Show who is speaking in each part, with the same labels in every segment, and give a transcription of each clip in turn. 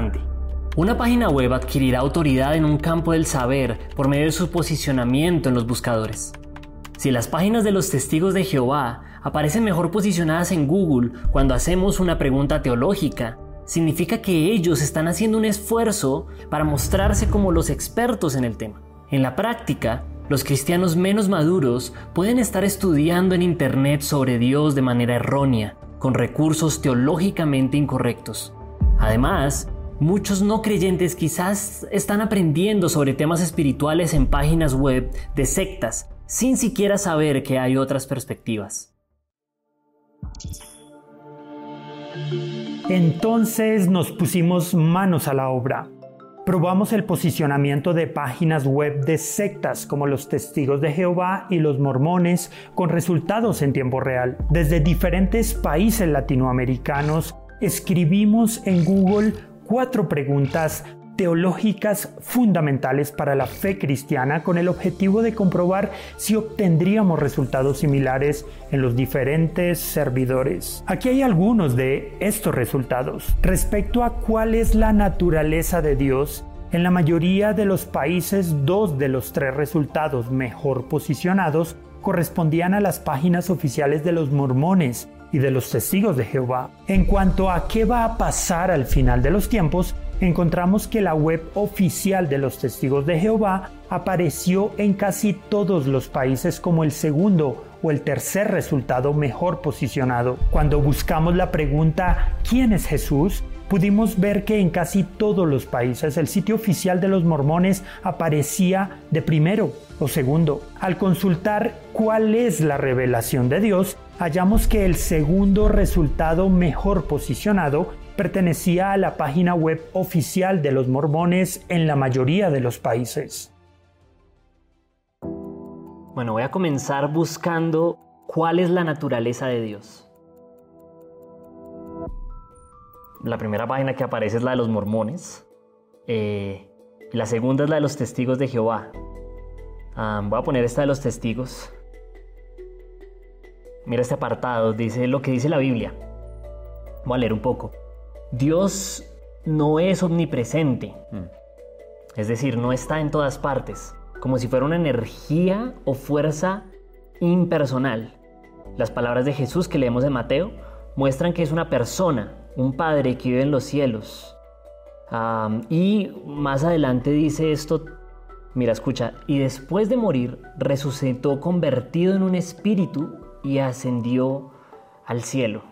Speaker 1: instante. Una página web adquirirá autoridad en un campo del saber por medio de su posicionamiento en los buscadores. Si las páginas de los testigos de Jehová aparecen mejor posicionadas en Google cuando hacemos una pregunta teológica, significa que ellos están haciendo un esfuerzo para mostrarse como los expertos en el tema. En la práctica, los cristianos menos maduros pueden estar estudiando en Internet sobre Dios de manera errónea, con recursos teológicamente incorrectos. Además, muchos no creyentes quizás están aprendiendo sobre temas espirituales en páginas web de sectas, sin siquiera saber que hay otras perspectivas.
Speaker 2: Entonces nos pusimos manos a la obra. Probamos el posicionamiento de páginas web de sectas como los Testigos de Jehová y los Mormones con resultados en tiempo real. Desde diferentes países latinoamericanos escribimos en Google 4 preguntas teológicas fundamentales para la fe cristiana con el objetivo de comprobar si obtendríamos resultados similares en los diferentes servidores. Aquí hay algunos de estos resultados. Respecto a cuál es la naturaleza de Dios, en la mayoría de los países 2 de los 3 resultados mejor posicionados correspondían a las páginas oficiales de los mormones y de los Testigos de Jehová. En cuanto a qué va a pasar al final de los tiempos, encontramos que la web oficial de los Testigos de Jehová apareció en casi todos los países como el segundo o el tercer resultado mejor posicionado. Cuando buscamos la pregunta ¿quién es Jesús?, pudimos ver que en casi todos los países el sitio oficial de los mormones aparecía de primero o segundo. Al consultar cuál es la revelación de Dios, hallamos que el segundo resultado mejor posicionado pertenecía a la página web oficial de los mormones en la mayoría de los países.
Speaker 1: Bueno, voy a comenzar buscando cuál es la naturaleza de Dios. La primera página que aparece es la de los mormones. La segunda es la de los Testigos de Jehová. Voy a poner esta de los testigos. Mira este apartado, dice lo que dice la Biblia. Voy a leer un poco. Dios no es omnipresente. Es decir, no está en todas partes, como si fuera una energía o fuerza impersonal. Las palabras de Jesús que leemos en Mateo muestran que es una persona, un Padre que vive en los cielos. Y más adelante dice esto, mira, escucha, y después de morir resucitó convertido en un espíritu y ascendió al cielo.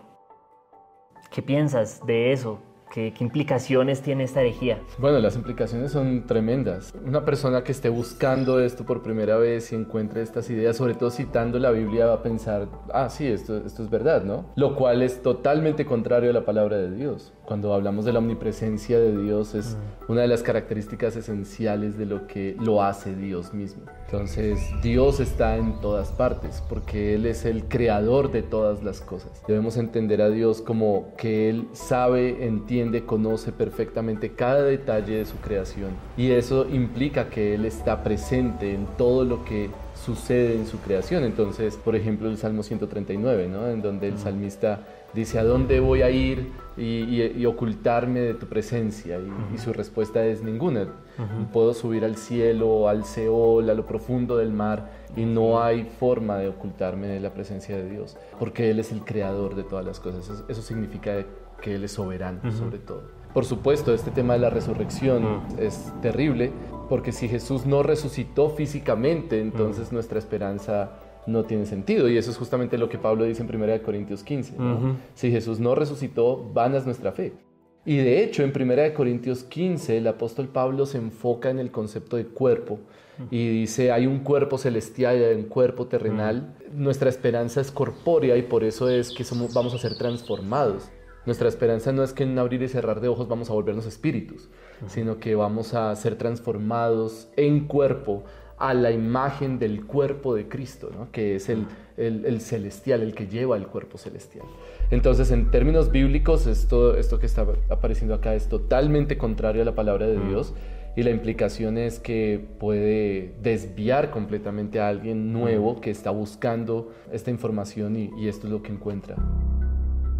Speaker 1: ¿Qué piensas de eso? ¿Qué implicaciones tiene esta herejía?
Speaker 3: Bueno, las implicaciones son tremendas. Una persona que esté buscando esto por primera vez y encuentre estas ideas, sobre todo citando la Biblia, va a pensar, sí, esto es verdad, ¿no? Lo cual es totalmente contrario a la palabra de Dios. Cuando hablamos de la omnipresencia de Dios, es una de las características esenciales de lo que lo hace Dios mismo. Entonces, Dios está en todas partes, porque Él es el creador de todas las cosas. Debemos entender a Dios como que Él sabe, entiende, conoce perfectamente cada detalle de su creación. Y eso implica que Él está presente en todo lo que sucede en su creación. Entonces, por ejemplo, el Salmo 139, ¿no? En donde el salmista dice, ¿a dónde voy a ir y ocultarme de tu presencia? Y su respuesta es ninguna. Puedo subir al cielo, al Seol, a lo profundo del mar, y no hay forma de ocultarme de la presencia de Dios, porque Él es el creador de todas las cosas. Eso significa que Él es soberano sobre todo. Por supuesto, este tema de la resurrección es terrible, porque si Jesús no resucitó físicamente, entonces nuestra esperanza no tiene sentido, y eso es justamente lo que Pablo dice en 1 Corintios 15, ¿no? Si Jesús no resucitó, vana es nuestra fe. Y de hecho, en 1 Corintios 15, el apóstol Pablo se enfoca en el concepto de cuerpo y dice, hay un cuerpo celestial y hay un cuerpo terrenal. Nuestra esperanza es corpórea y por eso es que vamos a ser transformados. Nuestra esperanza no es que en un abrir y cerrar de ojos vamos a volvernos espíritus, sino que vamos a ser transformados en cuerpo a la imagen del cuerpo de Cristo, ¿no? Que es el celestial, el que lleva el cuerpo celestial. Entonces, en términos bíblicos, esto que está apareciendo acá es totalmente contrario a la palabra de Dios, y la implicación es que puede desviar completamente a alguien nuevo que está buscando esta información y esto es lo que encuentra.